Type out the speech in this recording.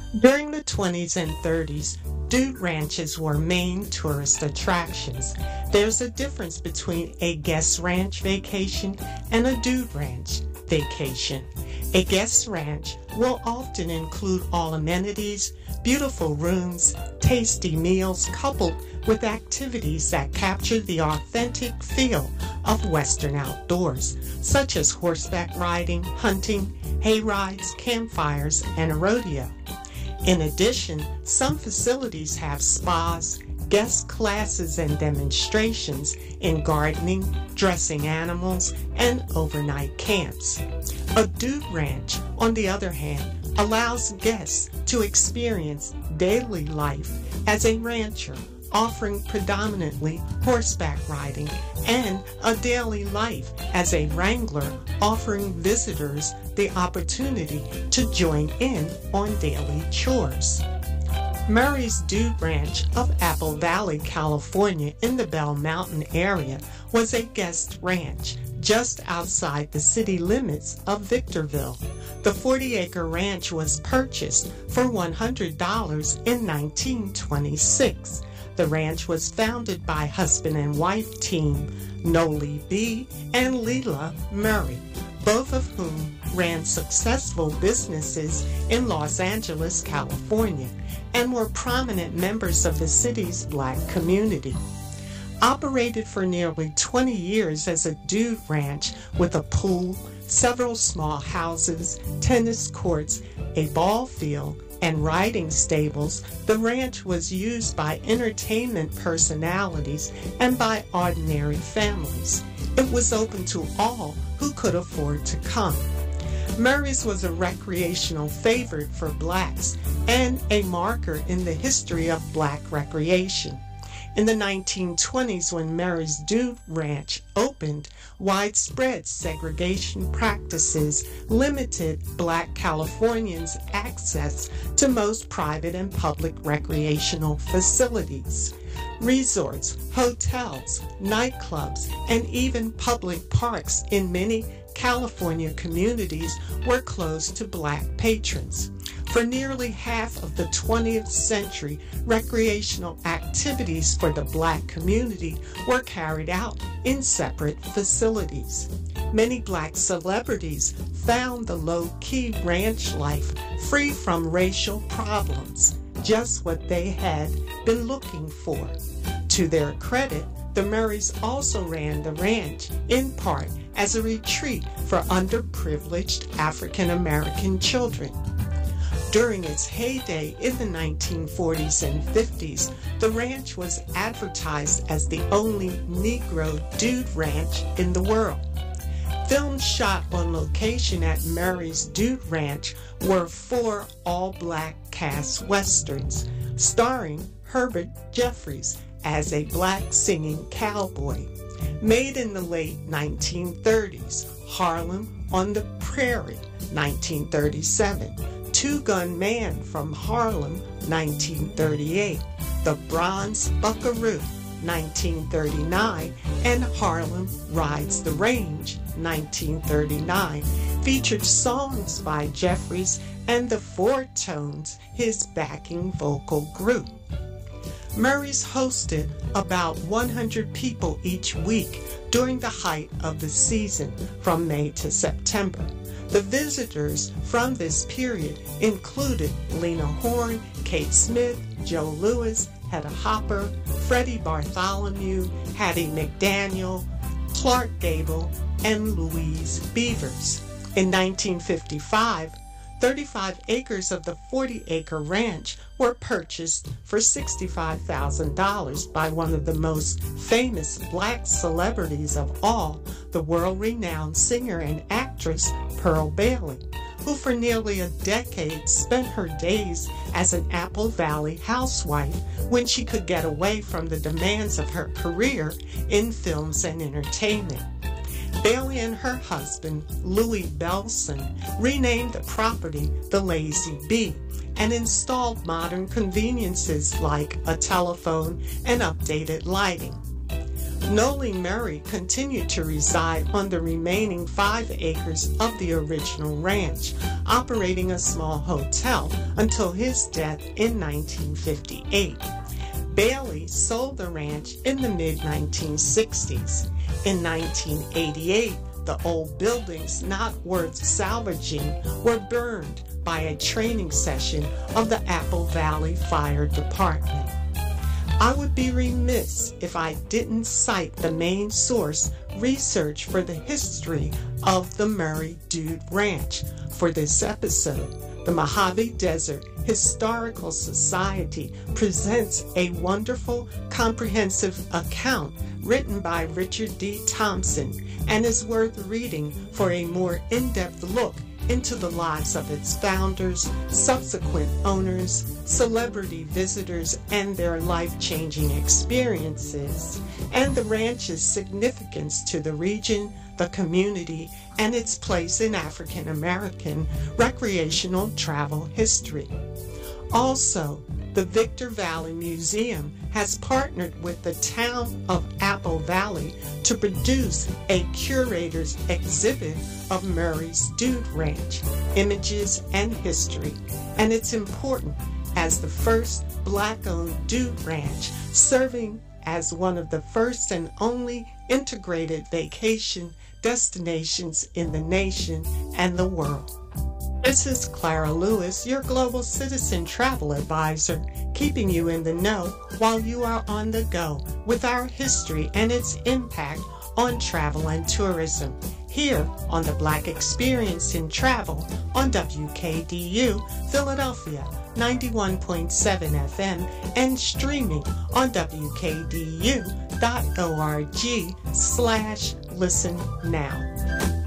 During the 20s and 30s, dude ranches were main tourist attractions. There's a difference between a guest ranch vacation and a dude ranch vacation. A guest ranch will often include all amenities, beautiful rooms, tasty meals, coupled with activities that capture the authentic feel of Western outdoors, such as horseback riding, hunting, hay rides, campfires, and a rodeo. In addition, some facilities have spas, guest classes and demonstrations in gardening, dressing animals, and overnight camps. A dude ranch, on the other hand, allows guests to experience daily life as a rancher, offering predominantly horseback riding, and a daily life as a wrangler, offering visitors the opportunity to join in on daily chores. Murray's Dude Ranch of Apple Valley, California, in the Bell Mountain area, was a guest ranch just outside the city limits of Victorville. The 40-acre ranch was purchased for $100 in 1926. The ranch was founded by husband and wife team Noli B. and Leela Murray, both of whom ran successful businesses in Los Angeles, California, and were prominent members of the city's black community. Operated for nearly 20 years as a dude ranch with a pool, several small houses, tennis courts, a ball field, and riding stables, the ranch was used by entertainment personalities and by ordinary families. It was open to all who could afford to come. Murray's was a recreational favorite for blacks and a marker in the history of black recreation. In the 1920s, when Murray's Dude Ranch opened, widespread segregation practices limited black Californians' access to most private and public recreational facilities. Resorts, hotels, nightclubs, and even public parks in many California communities were closed to black patrons. For nearly half of the 20th century, recreational activities for the black community were carried out in separate facilities. Many black celebrities found the low-key ranch life free from racial problems, just what they had been looking for. To their credit, the Murrays also ran the ranch, in part, as a retreat for underprivileged African American children. During its heyday in the 1940s and 50s, the ranch was advertised as the only Negro dude ranch in the world. Films shot on location at Murray's Dude Ranch were 4 all-black cast westerns, starring Herbert Jeffries as a black singing cowboy. Made in the late 1930s, Harlem on the Prairie, 1937, Two-Gun Man from Harlem, 1938, The Bronze Buckaroo, 1939, and Harlem Rides the Range, 1939, featured songs by Jeffries and the Four Tones, his backing vocal group. Murray's hosted about 100 people each week during the height of the season from May to September. The visitors from this period included Lena Horne, Kate Smith, Joe Louis, Hedda Hopper, Freddie Bartholomew, Hattie McDaniel, Clark Gable, and Louise Beavers. In 1955, 35 acres of the 40-acre ranch were purchased for $65,000 by one of the most famous black celebrities of all, the world-renowned singer and actress Pearl Bailey, who for nearly a decade spent her days as an Apple Valley housewife when she could get away from the demands of her career in films and entertainment. Bailey and her husband, Louis Belson, renamed the property the Lazy Bee and installed modern conveniences like a telephone and updated lighting. Nolie Murray continued to reside on the remaining 5 acres of the original ranch, operating a small hotel until his death in 1958. Bailey sold the ranch in the mid-1960s. In 1988, the old buildings not worth salvaging were burned by a training session of the Apple Valley Fire Department. I would be remiss if I didn't cite the main source, Research for the History of the Murray Dude Ranch, for this episode. The Mojave Desert Historical Society presents a wonderful, comprehensive account written by Richard D. Thompson and is worth reading for a more in-depth look into the lives of its founders, subsequent owners, celebrity visitors, and their life-changing experiences, and the ranch's significance to the region, the community, and its place in African American recreational travel history. Also, the Victor Valley Museum has partnered with the town of Apple Valley to produce a curator's exhibit of Murray's Dude Ranch, Images and History, and it's important as the first Black-owned dude ranch, serving as one of the first and only integrated vacation destinations in the nation and the world. This is Clara Lewis, your Global Citizen Travel Advisor, keeping you in the know while you are on the go with our history and its impact on travel and tourism, here on the Black Experience in Travel on WKDU Philadelphia 91.7 FM and streaming on WKDU.org/listen now.